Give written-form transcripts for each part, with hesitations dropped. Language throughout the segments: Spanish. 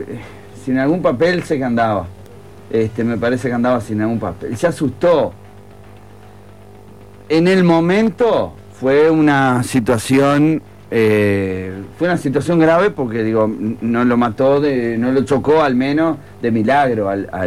sin algún papel sé que andaba. Me parece que andaba sin algún papel. Se asustó. En el momento fue una situación grave porque digo, no lo mató, no lo chocó al menos de milagro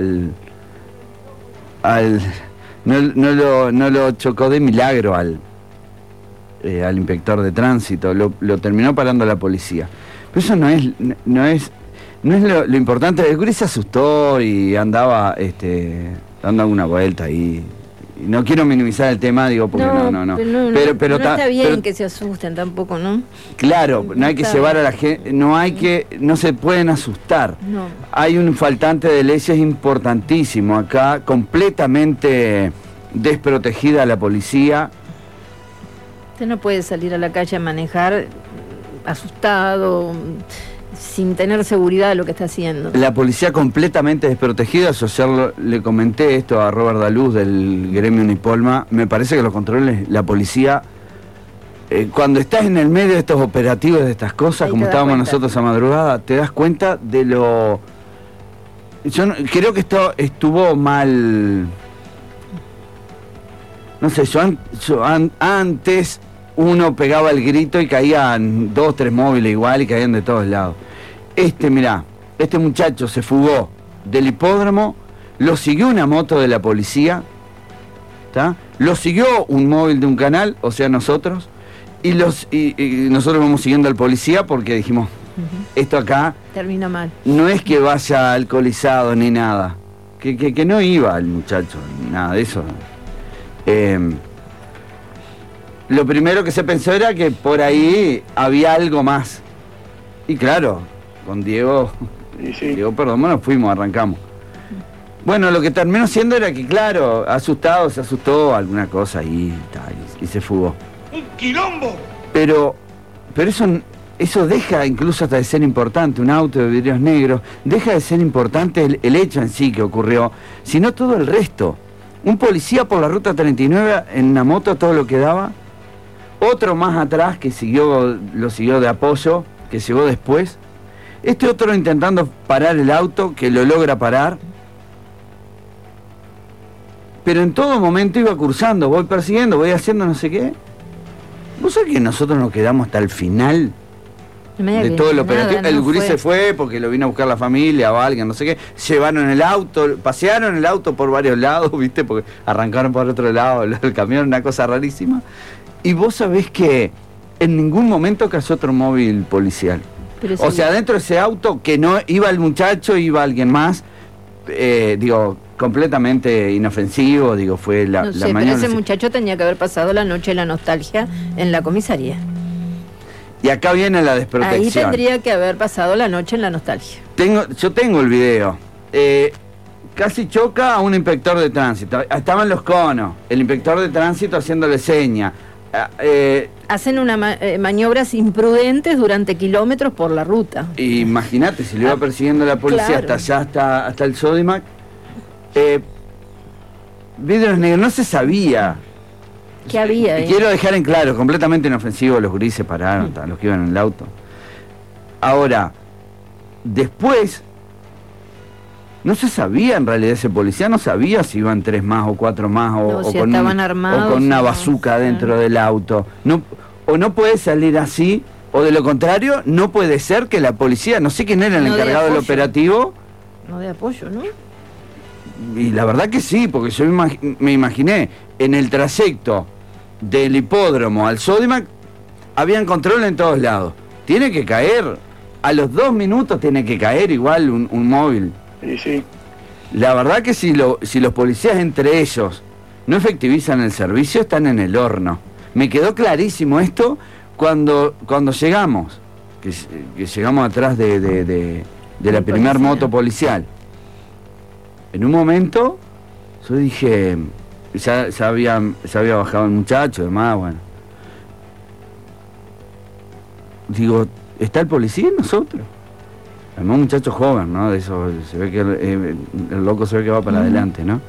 no lo chocó de milagro al inspector de tránsito, lo terminó parando la policía. Pero eso no es lo importante. El gris se asustó y andaba dando una vuelta ahí. Y no quiero minimizar el tema, digo, porque no. Pero está bien que se asusten tampoco, ¿no? Claro, no hay que llevar a la gente, no se pueden asustar. No. Hay un faltante de leyes importantísimo acá, completamente desprotegida la policía. Usted no puede salir a la calle a manejar asustado, sin tener seguridad de lo que está haciendo. La policía completamente desprotegida. Yo ayer le comenté esto a Robert Daluz del gremio Unipolma. Me parece que los controles, la policía, cuando estás en el medio de estos operativos, de estas cosas, como estábamos nosotros a madrugada, te das cuenta de lo... Yo creo que esto estuvo mal. No sé, antes uno pegaba el grito y caían 2, 3 móviles igual y caían de todos lados. Mirá, este muchacho se fugó del hipódromo, lo siguió una moto de la policía, ¿tá? Lo siguió un móvil de un canal, o sea, nosotros, y nosotros vamos siguiendo al policía porque dijimos, esto acá termina mal. No es que vaya alcoholizado ni nada, que no iba el muchacho, nada de eso. Lo primero que se pensó era que por ahí había algo más. Y claro, con Diego, nos fuimos, arrancamos. Bueno, lo que terminó siendo era que, claro, se asustó, alguna cosa y se fugó. ¡Un quilombo! Pero eso deja incluso hasta de ser importante, un auto de vidrios negros, deja de ser importante el hecho en sí que ocurrió, sino todo el resto. Un policía por la ruta 39 en una moto, todo lo que daba. Otro más atrás que lo siguió de apoyo, que llegó después. Este otro intentando parar el auto, que lo logra parar. Pero en todo momento iba cursando, voy persiguiendo, voy haciendo no sé qué. ¿Vos sabés que nosotros nos quedamos hasta el final de todo el operativo? El gurí se fue porque lo vino a buscar la familia o alguien, no sé qué. Llevaron el auto, pasearon el auto por varios lados, ¿viste? Porque arrancaron por otro lado el camión, una cosa rarísima. Y vos sabés que en ningún momento cayó otro móvil policial. O sea, dentro de ese auto, que no iba el muchacho, iba alguien más, completamente inofensivo, fue la mañana. Pero ese muchacho tenía que haber pasado la noche de la nostalgia en la comisaría. Y acá viene la desprotección. Ahí tendría que haber pasado la noche en la nostalgia. Yo tengo el video. Casi choca a un inspector de tránsito. Estaban los conos, el inspector de tránsito haciéndole seña. Hacen maniobras imprudentes durante kilómetros por la ruta. Imagínate, si lo iba persiguiendo la policía, claro, hasta allá, hasta el Sodimac. Vidrios negros, no se sabía ¿qué había? Quiero dejar en claro, completamente inofensivo, los guris se pararon, los que iban en el auto. Ahora, después, no se sabía en realidad, ese policía no sabía si iban 3 más o 4 más o si estaban armados, o con una bazuca dentro del auto. No puede salir así, o de lo contrario, no puede ser que la policía, no sé quién era el encargado del operativo. No de apoyo, ¿no? Y la verdad que sí, porque yo me imaginé, en el trayecto del hipódromo al Sodimac, habían control en todos lados. Tiene que caer, a los 2 minutos tiene que caer igual un móvil. Sí. La verdad que si los policías entre ellos no efectivizan el servicio, están en el horno. Me quedó clarísimo esto cuando llegamos, que llegamos atrás de la primer moto policial. En un momento yo dije, ya había bajado el muchacho y demás, bueno. Digo, ¿está el policía en nosotros? Además un muchacho joven, ¿no? De eso se ve que el loco se ve que va para adelante, ¿no?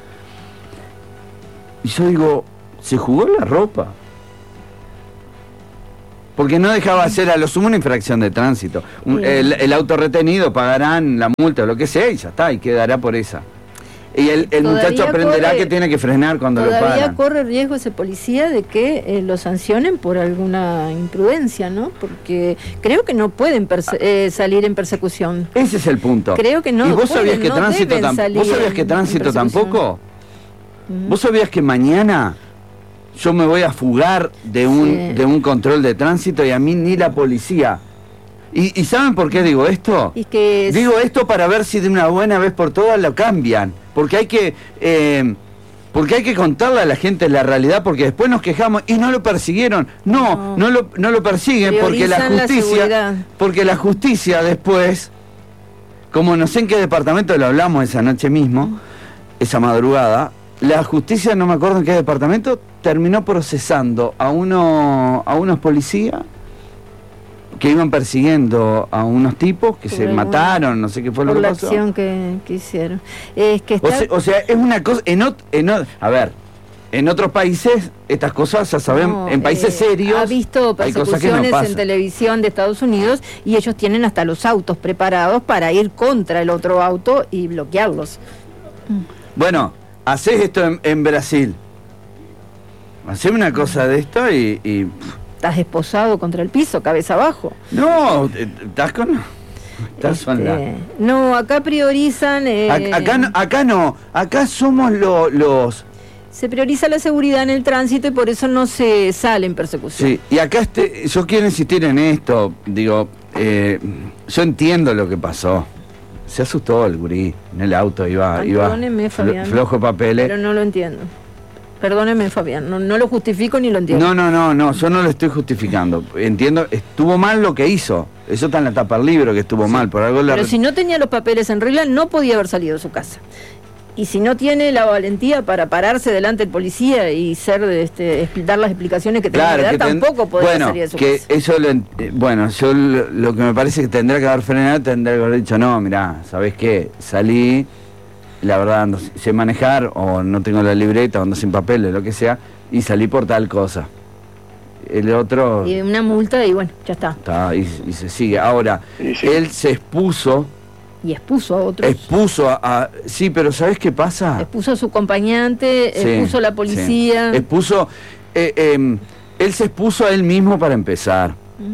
Y yo digo, se jugó la ropa. Porque no dejaba de ser a lo sumo una infracción de tránsito. El auto retenido pagarán la multa o lo que sea y ya está, y quedará por esa. Y el muchacho aprenderá que tiene que frenar cuando lo paran. Todavía corre riesgo ese policía de que lo sancionen por alguna imprudencia, ¿no? Porque creo que no pueden salir en persecución. Ese es el punto. Creo que no. ¿Y vos sabías que tránsito tampoco? ¿Vos sabías que mañana yo me voy a fugar de un control de tránsito y a mí ni la policía? ¿Y saben por qué digo esto? Digo esto para ver si de una buena vez por todas lo cambian. Porque hay que contarle a la gente la realidad, porque después nos quejamos y no lo persiguieron. No lo persiguen porque la justicia después, como no sé en qué departamento lo hablamos esa noche mismo, esa madrugada, la justicia, no me acuerdo en qué departamento, terminó procesando a unos policías que iban persiguiendo a unos tipos que se mataron, no sé qué fue lo que pasó. Por la acción que hicieron. O sea, es una cosa... A ver, en otros países estas cosas ya sabemos, en países serios... Ha visto persecuciones en televisión de Estados Unidos y ellos tienen hasta los autos preparados para ir contra el otro auto y bloquearlos. Bueno, hacés esto en Brasil. Hacés una cosa de esto y estás esposado contra el piso, cabeza abajo. No, estás con... No, acá priorizan... Acá no, acá somos los... Se prioriza la seguridad en el tránsito y por eso no se sale en persecución. Sí, y acá yo quiero insistir en esto, digo, yo entiendo lo que pasó. Se asustó el gurí, en el auto iba flojo papeles. Pero no lo entiendo. Perdóneme, Fabián, no lo justifico ni lo entiendo. No, yo no lo estoy justificando. Entiendo, estuvo mal lo que hizo. Eso está en la tapa del libro, que estuvo mal. Pero si no tenía los papeles en regla, no podía haber salido de su casa. Y si no tiene la valentía para pararse delante del policía y dar las explicaciones que tenía que dar, tampoco podía salir de su casa. Yo lo que me parece que tendrá que haber frenado, tendrá que haber dicho, no, mirá, ¿sabés qué? Salí... La verdad, no sé manejar, o no tengo la libreta, o ando sin papeles, lo que sea, y salí por tal cosa. El otro... Y una multa y bueno, ya está. Y se sigue. Ahora, él se expuso... Y expuso a otros. Sí, pero ¿sabes qué pasa? Expuso a su acompañante, expuso a la policía. Sí. Él se expuso a él mismo para empezar.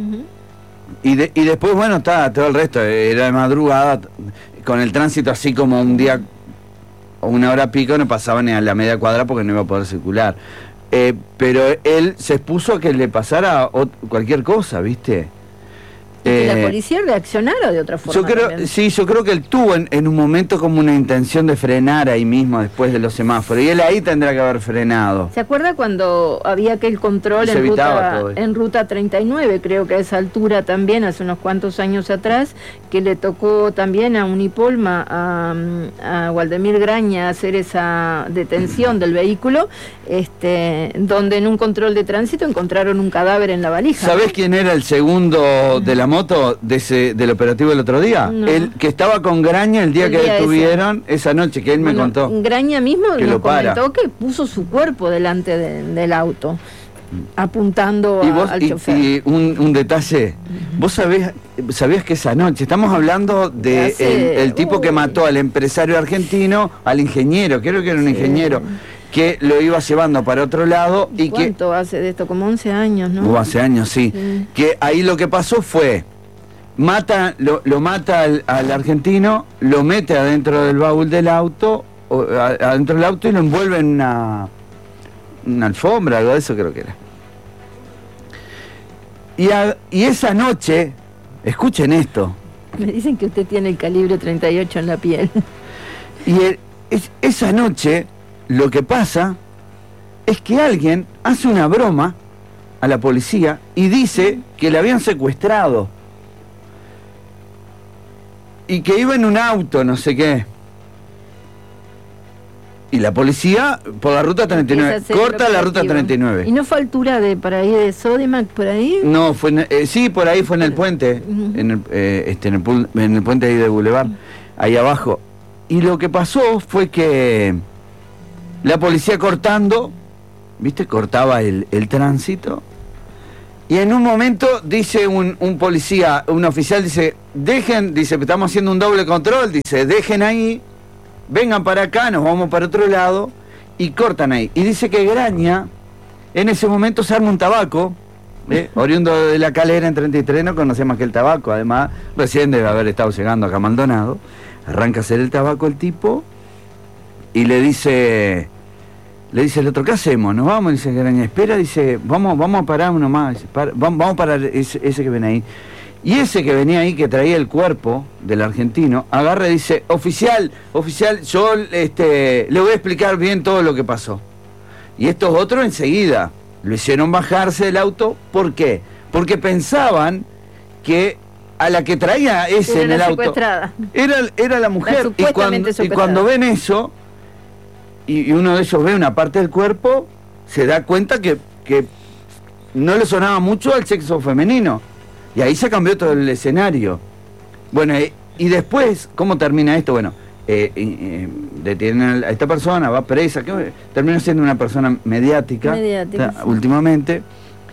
Y después, bueno, todo el resto. Era de madrugada, con el tránsito así como un día... o una hora pico, no pasaba ni a la media cuadra porque no iba a poder circular. Pero él se expuso a que le pasara cualquier cosa, ¿viste? Que la policía reaccionara de otra forma. Yo creo que él tuvo en un momento como una intención de frenar ahí mismo después de los semáforos, y él ahí tendrá que haber frenado. ¿Se acuerda cuando había aquel control en ruta 39, creo que a esa altura también, hace unos cuantos años atrás, que le tocó también a Unipolma, a Waldemir Graña, hacer esa detención del vehículo, donde en un control de tránsito encontraron un cadáver en la valija? ¿Sabés quién era el segundo de la moto del operativo del otro día? No. El que estaba con Graña el día que detuvieron, esa noche que él me contó. Graña mismo nos comentó que puso su cuerpo delante del auto, apuntando al chofer. Y un detalle, vos sabías que esa noche, estamos hablando de el tipo que mató al empresario argentino, al ingeniero, creo que era un ingeniero, que lo iba llevando para otro lado. ¿Cuánto hace de esto? Como 11 años, ¿no? Hace años, sí. Que ahí lo que pasó fue, lo mata al argentino, lo mete adentro del baúl del auto, adentro del auto, y lo envuelve en una alfombra, algo de eso creo que era. Y esa noche, escuchen esto. Me dicen que usted tiene el calibre 38 en la piel. Y esa noche... Lo que pasa es que alguien hace una broma a la policía y dice que le habían secuestrado y que iba en un auto, no sé qué. Y la policía, por la ruta 39, corta la ruta 39. ¿Y no fue altura para ahí de Sodimac, por ahí? No, sí, por ahí fue en el puente, en el puente ahí de Boulevard, ahí abajo. Y lo que pasó fue que la policía cortaba el tránsito, Y en un momento dice un policía, un oficial, dice, dice, estamos haciendo un doble control, dice, dejen ahí, vengan para acá, nos vamos para otro lado, y cortan ahí. Y dice que Graña, en ese momento se arma un tabaco, oriundo de La Calera en 33, no conoce más que el tabaco, además, recién debe haber estado llegando acá a Maldonado, arranca a hacer el tabaco el tipo, y le dice el otro, ¿qué hacemos? Nos vamos, dice Graña, espera, dice, vamos a parar uno más, dice, vamos a parar ese que viene ahí. Y ese que venía ahí, que traía el cuerpo del argentino, agarra y dice, oficial, yo le voy a explicar bien todo lo que pasó. Y estos otros enseguida lo hicieron bajarse del auto. ¿Por qué? Porque pensaban que a la que traía ese en el auto era la mujer. Y cuando ven eso, y uno de ellos ve una parte del cuerpo, se da cuenta que no le sonaba mucho al sexo femenino. Y ahí se cambió todo el escenario. Bueno, y después, ¿cómo termina esto? Bueno, detienen a esta persona, va presa, que termina siendo una persona mediática sí. Últimamente.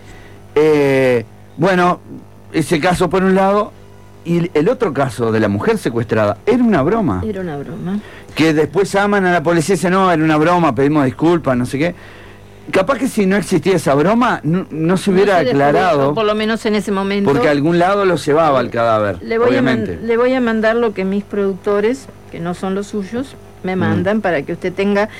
Bueno, ese caso por un lado, y el otro caso de la mujer secuestrada, era una broma. Era una broma. Que después llaman a la policía y dicen, no, era una broma, pedimos disculpas, no sé qué. Capaz que si no existía esa broma, no se hubiera aclarado. Por lo menos en ese momento. Porque a algún lado lo llevaba el cadáver, obviamente. Le voy a mandar lo que mis productores, que no son los suyos, me mandan para que usted tenga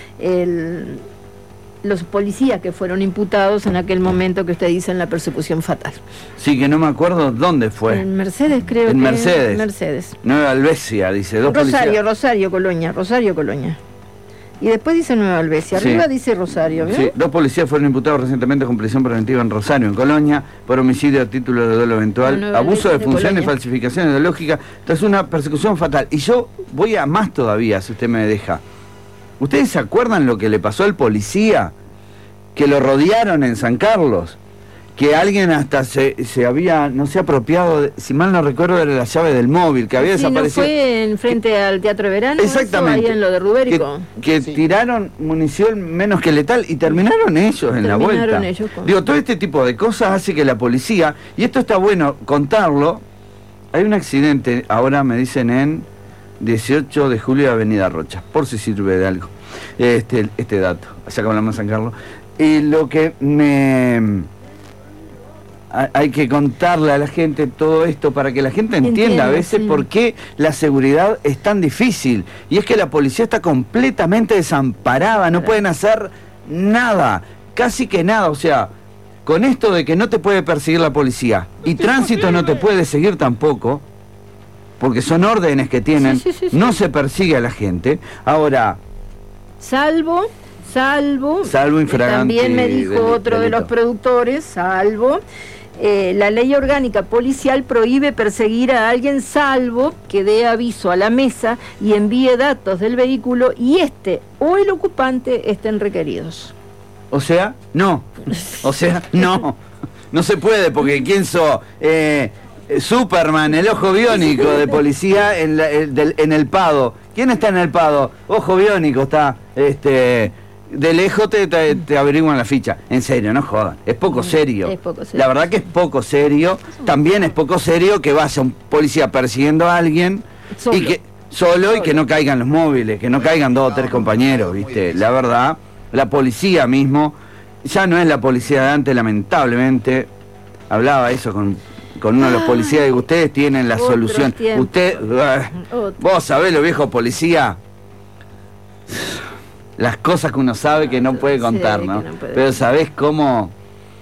los policías que fueron imputados en aquel momento que usted dice en la persecución fatal. Sí, que no me acuerdo dónde fue. En Mercedes, creo. En Mercedes. Mercedes. Nueva Albesia, dice. Rosario, Colonia. Y después dice Nueva Albesia, arriba sí. Dice Rosario, ¿vio? Sí, 2 policías fueron imputados recientemente con prisión preventiva en Rosario, en Colonia, por homicidio a título de dolo eventual, abuso de función y falsificación ideológica, tras una persecución fatal. Y yo voy a más todavía, si usted me deja. ¿Ustedes se acuerdan lo que le pasó al policía? Que lo rodearon en San Carlos, que alguien hasta se había, no sé, apropiado, si mal no recuerdo, era la llave del móvil, que había desaparecido. ¿No fue en frente al Teatro de Verano? Exactamente. Ahí en lo de Rubérico. Que sí. Tiraron munición menos que letal y terminaron ellos en la vuelta. Digo, todo este tipo de cosas hace que la policía, y esto está bueno contarlo, hay un accidente, ahora me dicen en 18 de julio, Avenida Rocha, por si sirve de algo, este dato, allá que hablamos de San Carlos. Y lo que hay que contarle a la gente todo esto para que la gente entienda a veces por qué la seguridad es tan difícil. Y es que la policía está completamente desamparada, no pueden hacer nada, casi que nada. O sea, con esto de que no te puede perseguir la policía y tránsito no te puede seguir tampoco, porque son órdenes que tienen, no se persigue a la gente. Ahora, salvo infraganti, también me dijo otro de los productores, salvo la ley orgánica policial prohíbe perseguir a alguien salvo que dé aviso a la mesa y envíe datos del vehículo y o el ocupante estén requeridos. O sea, no se puede, porque ¿quién sos? Superman, el ojo biónico de policía en el Pado. ¿Quién está en el Pado? Ojo biónico está, de lejos te averiguan la ficha. En serio, no jodan. Es poco serio. Es poco serio. La verdad que es poco serio. También es poco serio que vaya un policía persiguiendo a alguien solo y que no caigan los móviles, que no caigan 2 o 3 compañeros, ¿viste? La verdad, la policía mismo ya no es la policía de antes, lamentablemente. Hablaba eso con uno de los policías, y ustedes tienen la solución. Vos sabés, los viejos policías, las cosas que uno sabe que no puede contar, ¿no? Pero sabés cómo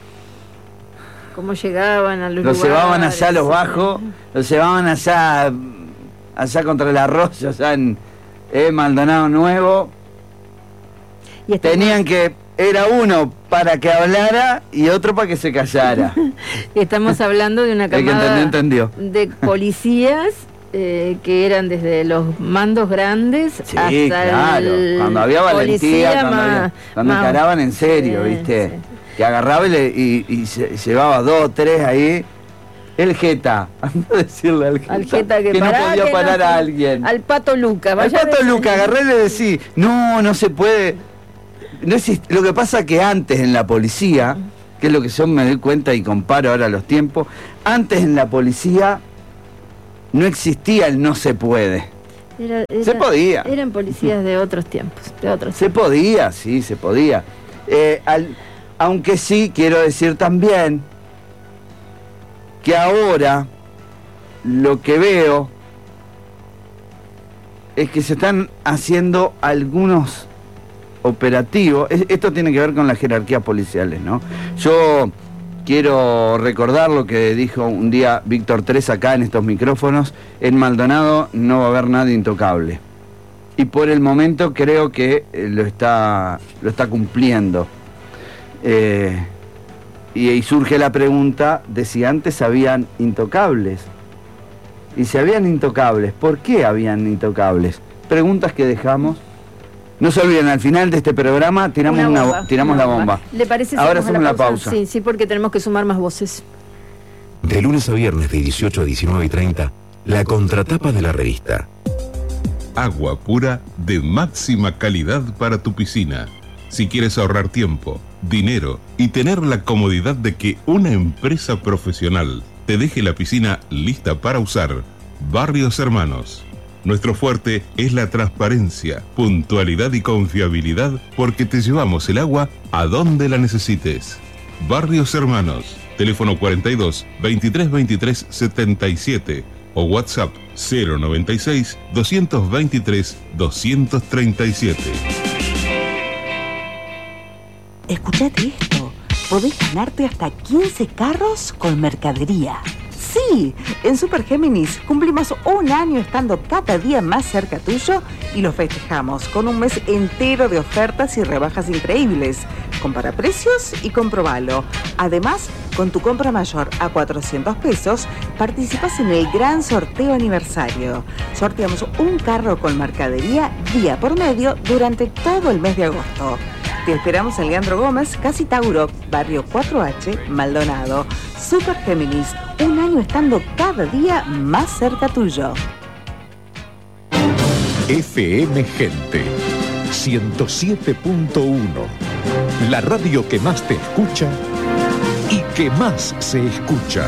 llegaban a los lugares. Los llevaban allá a los bajos, los llevaban allá contra el arroyo, allá en Maldonado Nuevo. Tenían que... Era uno para que hablara y otro para que se callara. Estamos hablando de una camada de policías que eran desde los mandos grandes hasta cuando había valentía, cuando encaraban en serio, ¿viste? Sí. Que agarraba y se llevaba 2 o 3 ahí. El Jeta, anda a decirle al Jeta que no podía parar a alguien. Al Pato Luca. Al Pato Luca, agarré y le decía, no se puede. No existe. Lo que pasa que antes en la policía que es lo que yo me doy cuenta y comparo ahora los tiempos. Antes en la policía no existía el no se puede. Se podía. Eran policías de otros tiempos. Se podía, sí, se podía. Aunque sí, quiero decir también que ahora lo que veo es que se están haciendo algunos operativos. Esto tiene que ver con las jerarquías policiales, ¿no? Yo quiero recordar lo que dijo un día Víctor Tres acá en estos micrófonos: en Maldonado no va a haber nada intocable. Y por el momento creo que lo está cumpliendo. Y surge la pregunta de si antes habían intocables. Y si habían intocables, ¿por qué habían intocables? Preguntas que dejamos. No se olviden, al final de este programa tiramos la bomba. ¿Le parece si ahora hacemos la pausa? Sí, porque tenemos que sumar más voces. De lunes a viernes de 18 a 19:30, la contratapa de la revista. Agua pura de máxima calidad para tu piscina. Si quieres ahorrar tiempo, dinero y tener la comodidad de que una empresa profesional te deje la piscina lista para usar, Barrios Hermanos. Nuestro fuerte es la transparencia, puntualidad y confiabilidad, porque te llevamos el agua a donde la necesites. Barrios Hermanos, teléfono 42 23 23 77 o WhatsApp 096 223 237. Escuchate esto, podés ganarte hasta 15 carros con mercadería. Sí, en Super Géminis cumplimos un año estando cada día más cerca tuyo y lo festejamos con un mes entero de ofertas y rebajas increíbles. Compara precios y comprobalo. Además, con tu compra mayor a 400 pesos, participas en el gran sorteo aniversario. Sorteamos un carro con mercadería día por medio durante todo el mes de agosto. Te esperamos en Leandro Gómez, Casi Tauro, barrio 4H, Maldonado. Super Géminis, un año estando cada día más cerca tuyo. FM Gente 107.1, la radio que más te escucha y que más se escucha.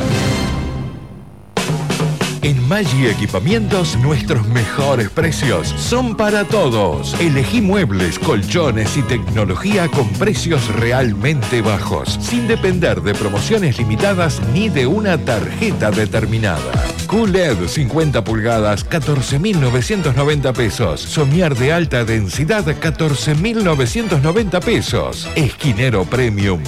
En Maggi Equipamientos, nuestros mejores precios son para todos. Elegí muebles, colchones y tecnología con precios realmente bajos, sin depender de promociones limitadas ni de una tarjeta determinada. QLED 50 pulgadas, 14.990 pesos. Somier de alta densidad, 14.990 pesos. Esquinero Premium,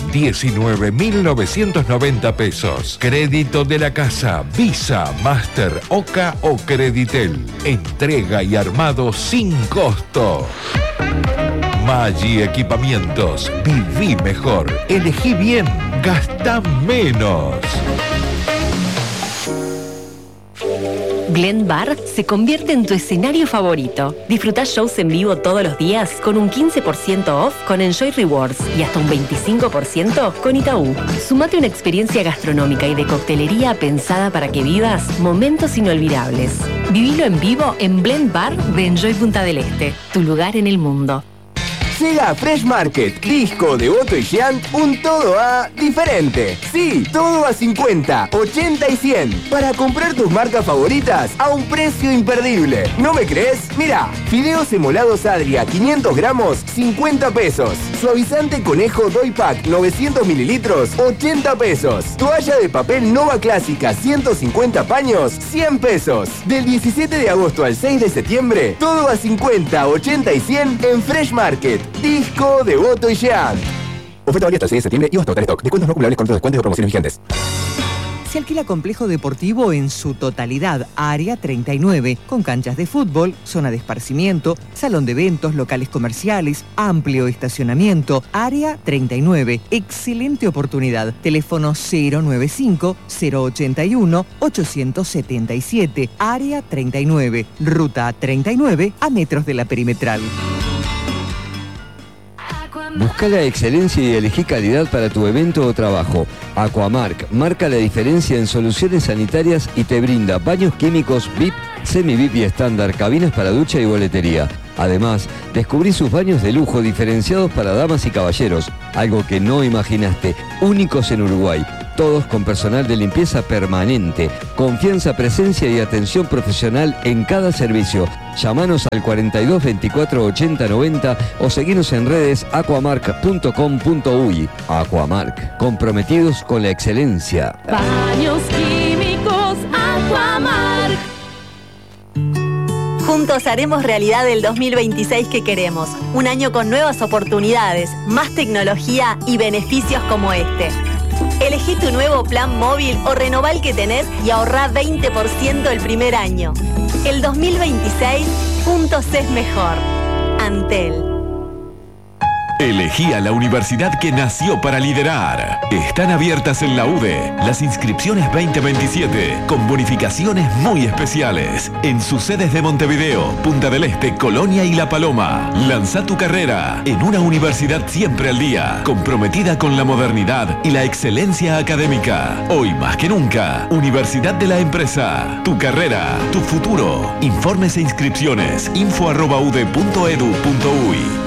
19.990 pesos. Crédito de la casa, Visa, Master, Oca o Creditel. Entrega y armado sin costo. Maggi Equipamientos. Viví mejor. Elegí bien. Gastá menos. Glen Bar se convierte en tu escenario favorito. Disfruta shows en vivo todos los días con un 15% off con Enjoy Rewards y hasta un 25% con Itaú. Sumate una experiencia gastronómica y de coctelería pensada para que vivas momentos inolvidables. Vivilo en vivo en Blend Bar de Enjoy Punta del Este, tu lugar en el mundo. Llega a Fresh Market, Disco, Devoto y Giant, un todo a diferente. Sí, todo a 50, 80 y 100. Para comprar tus marcas favoritas a un precio imperdible. ¿No me crees? Mira, fideos emolados Adria, 500 gramos, 50 pesos. Suavizante Conejo Doy Pack, 900 mililitros, 80 pesos. Toalla de papel Nova Clásica, 150 paños, 100 pesos. Del 17 de agosto al 6 de septiembre, todo a 50, 80 y 100 en Fresh Market. Disco, Devoto y Jean. Oferta válida hasta el 6 de septiembre y hasta agotar stock. Descuentos no acumulables con otros descuentos o promociones vigentes. Se alquila complejo deportivo en su totalidad, Área 39, con canchas de fútbol, zona de esparcimiento, salón de eventos, locales comerciales, amplio estacionamiento. Área 39, excelente oportunidad. Teléfono 095-081-877. Área 39, ruta 39, a metros de la perimetral. Busca la excelencia y elegí calidad para tu evento o trabajo. Aquamark marca la diferencia en soluciones sanitarias y te brinda baños químicos VIP semi-VIP y estándar, cabinas para ducha y boletería. Además, descubrí sus baños de lujo diferenciados para damas y caballeros, algo que no imaginaste, únicos en Uruguay. Todos con personal de limpieza permanente, confianza, presencia y atención profesional en cada servicio. Llámanos al 42 24 80 90 o seguinos en redes aquamark.com.uy. Aquamark, comprometidos con la excelencia. Baños químicos Aquamark. Juntos haremos realidad el 2026 que queremos. Un año con nuevas oportunidades, más tecnología y beneficios como este. Elegí tu nuevo plan móvil o renová el que tenés y ahorrá 20% el primer año. El 2026, juntos es mejor. Antel. Elegí a la universidad que nació para liderar. Están abiertas en la UDE las inscripciones 2027 con bonificaciones muy especiales en sus sedes de Montevideo, Punta del Este, Colonia y La Paloma. Lanza tu carrera en una universidad siempre al día, comprometida con la modernidad y la excelencia académica. Hoy más que nunca, Universidad de la Empresa. Tu carrera, tu futuro. Informes e inscripciones info@ude.edu.uy.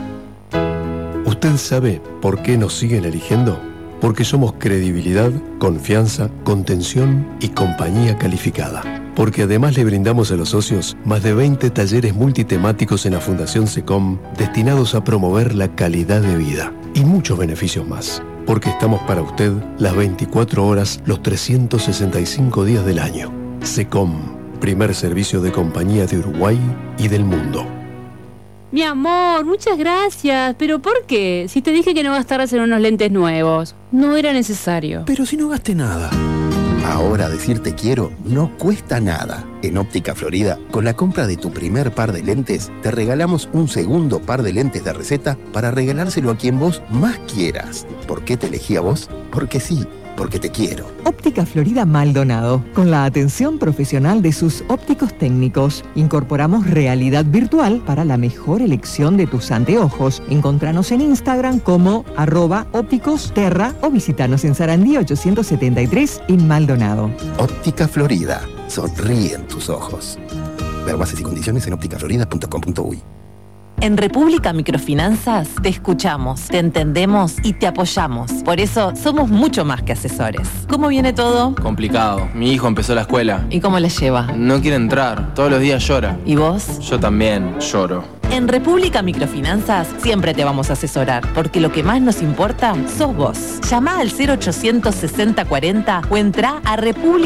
¿Usted sabe por qué nos siguen eligiendo? Porque somos credibilidad, confianza, contención y compañía calificada. Porque además le brindamos a los socios más de 20 talleres multitemáticos en la Fundación SECOM destinados a promover la calidad de vida y muchos beneficios más. Porque estamos para usted las 24 horas, los 365 días del año. SECOM, primer servicio de compañía de Uruguay y del mundo. Mi amor, muchas gracias. ¿Pero por qué? Si te dije que no gastarás en unos lentes nuevos. No era necesario. Pero si no gasté nada. Ahora decir te quiero no cuesta nada. En Óptica Florida, con la compra de tu primer par de lentes, te regalamos un segundo par de lentes de receta para regalárselo a quien vos más quieras. ¿Por qué te elegí a vos? Porque sí. Porque te quiero. Óptica Florida Maldonado. Con la atención profesional de sus ópticos técnicos, incorporamos realidad virtual para la mejor elección de tus anteojos. Encontranos en Instagram como @ópticosterra o visitanos en Sarandí 873 en Maldonado. Óptica Florida. Sonríen tus ojos. Ver bases y condiciones en ópticaflorida.com.uy. En República Microfinanzas te escuchamos, te entendemos y te apoyamos. Por eso somos mucho más que asesores. ¿Cómo viene todo? Complicado. Mi hijo empezó la escuela. ¿Y cómo le lleva? No quiere entrar. Todos los días llora. ¿Y vos? Yo también lloro. En República Microfinanzas siempre te vamos a asesorar, porque lo que más nos importa sos vos. Llama al 0800 60 40 o entra a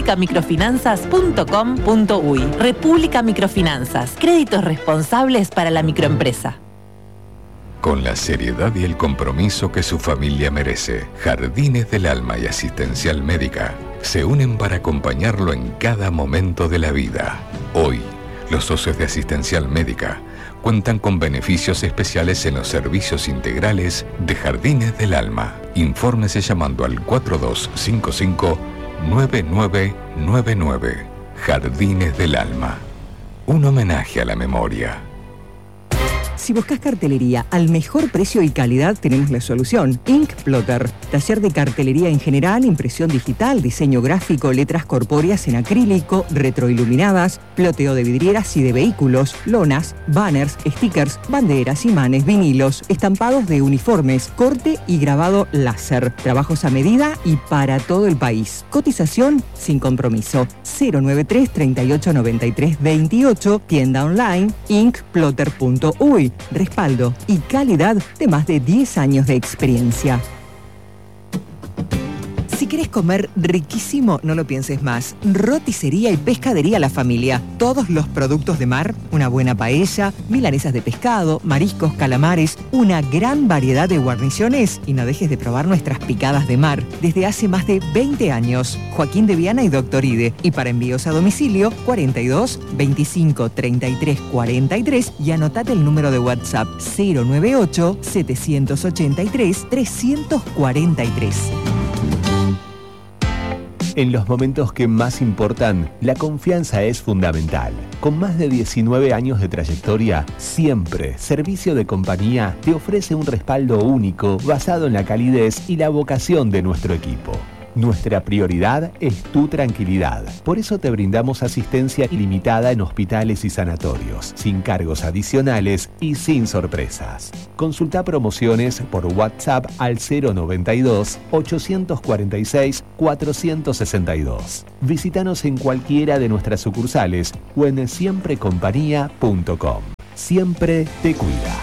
republicamicrofinanzas.com.uy. República Microfinanzas, créditos responsables para la microempresa. Con la seriedad y el compromiso que su familia merece, Jardines del Alma y Asistencial Médica se unen para acompañarlo en cada momento de la vida. Hoy, los socios de Asistencial Médica cuentan con beneficios especiales en los servicios integrales de Jardines del Alma. Infórmese llamando al 4255-9999. Jardines del Alma. Un homenaje a la memoria. Si buscas cartelería al mejor precio y calidad, tenemos la solución. Ink Plotter, taller de cartelería en general, impresión digital, diseño gráfico, letras corpóreas en acrílico, retroiluminadas, ploteo de vidrieras y de vehículos, lonas, banners, stickers, banderas, imanes, vinilos, estampados de uniformes, corte y grabado láser. Trabajos a medida y para todo el país. Cotización sin compromiso. 093 38 93 28, tienda online, inkplotter.uy. Respaldo y calidad de más de 10 años de experiencia. Si querés comer riquísimo, no lo pienses más. Roticería y pescadería La Familia. Todos los productos de mar, una buena paella, milanesas de pescado, mariscos, calamares, una gran variedad de guarniciones y no dejes de probar nuestras picadas de mar. Desde hace más de 20 años. Joaquín de Viana y Doctor Ide. Y para envíos a domicilio, 42 25 33 43 y anotate el número de WhatsApp 098 783 343. En los momentos que más importan, la confianza es fundamental. Con más de 19 años de trayectoria, siempre Servicio de Compañía te ofrece un respaldo único basado en la calidez y la vocación de nuestro equipo. Nuestra prioridad es tu tranquilidad. Por eso te brindamos asistencia ilimitada en hospitales y sanatorios, sin cargos adicionales y sin sorpresas. Consulta promociones por WhatsApp al 092-846-462. Visítanos en cualquiera de nuestras sucursales o en siemprecompañía.com. Siempre te cuida.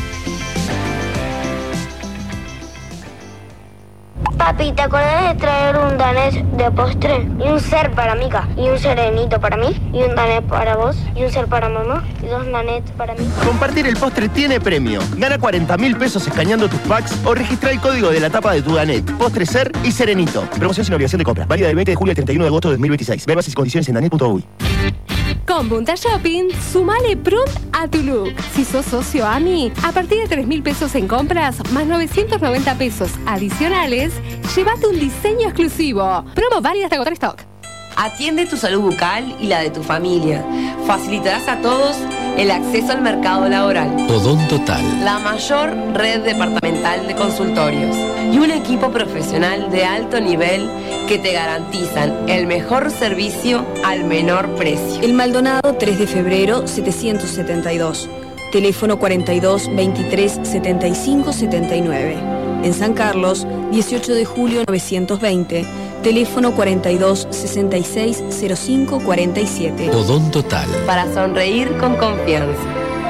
Papi, ¿te acordás de traer un danés de postre? Y un ser para Mica, y un serenito para mí, y un danés para vos, y un ser para mamá, y 2 nanets para mí. Compartir el postre tiene premio. Gana 40.000 pesos escaneando tus packs o registra el código de la tapa de tu danet. Postre, ser y serenito. Promoción sin obligación de compra. Válida del 20 de julio al 31 de agosto de 2026. Ver bases y condiciones en danet.uy. Con Punta Shopping, sumale pronto a tu look. Si sos socio AMI, a partir de 3.000 pesos en compras, más 990 pesos adicionales, llévate un diseño exclusivo. Promo válida hasta agotar stock. Atiende tu salud bucal y la de tu familia. Facilitarás a todos el acceso al mercado laboral. Odontotal. La mayor red departamental de consultorios y un equipo profesional de alto nivel que te garantizan el mejor servicio al menor precio. El Maldonado 3 de febrero 772. Teléfono 42 23 75 79. En San Carlos 18 de julio 920. Teléfono 42 66 05 47. Odontotal. Para sonreír con confianza.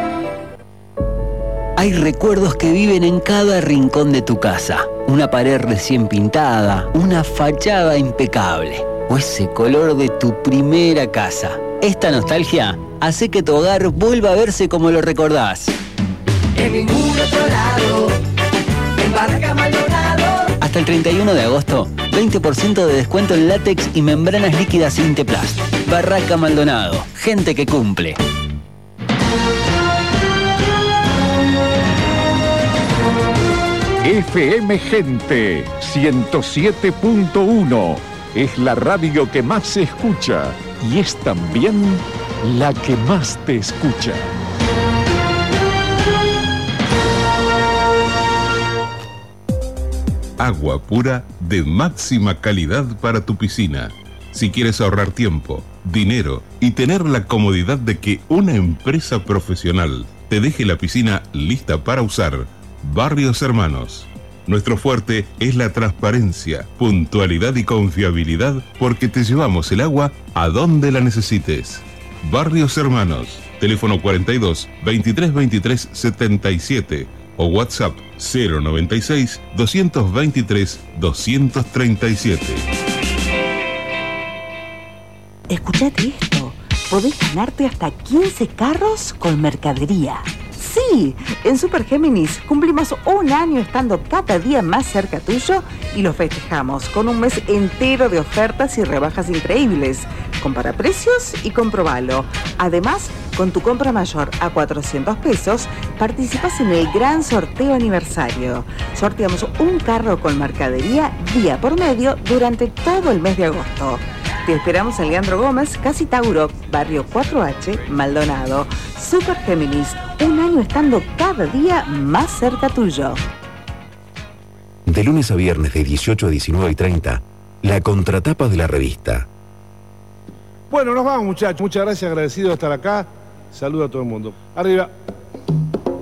Hay recuerdos que viven en cada rincón de tu casa. Una pared recién pintada, una fachada impecable o ese color de tu primera casa. Esta nostalgia hace que tu hogar vuelva a verse como lo recordás. En ningún otro lado, en Barraca Maldonado. Hasta el 31 de agosto, 20% de descuento en látex y membranas líquidas Inteplast. Barraca Maldonado, gente que cumple. FM Gente 107.1 es la radio que más se escucha y es también la que más te escucha. Agua pura de máxima calidad para tu piscina. Si quieres ahorrar tiempo, dinero y tener la comodidad de que una empresa profesional te deje la piscina lista para usar, Barrios Hermanos. Nuestro fuerte es la transparencia, puntualidad y confiabilidad porque te llevamos el agua a donde la necesites. Barrios Hermanos, teléfono 42 23 23 77 o WhatsApp 096 223 237. Escuchate esto, podés ganarte hasta 15 carros con mercadería. Sí, en Super Géminis cumplimos un año estando cada día más cerca tuyo y lo festejamos con un mes entero de ofertas y rebajas increíbles. Compara precios y comprobalo. Además, con tu compra mayor a 400 pesos, participas en el gran sorteo aniversario. Sorteamos un carro con mercadería día por medio durante todo el mes de agosto. Te esperamos en Leandro Gómez, Casi Tauro, Barrio 4H, Maldonado. Super Géminis, un año estando cada día más cerca tuyo. De lunes a viernes de 18 a 19:30, la contratapa de la revista. Bueno, nos vamos, muchachos. Muchas gracias, agradecido de estar acá. Saludo a todo el mundo. Arriba.